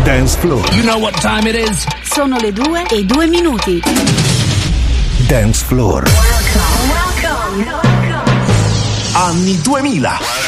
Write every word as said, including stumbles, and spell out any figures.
Dance Floor. You know what time it is? Sono le due e due minuti. Dance Floor. Welcome, welcome, welcome. Anni duemila.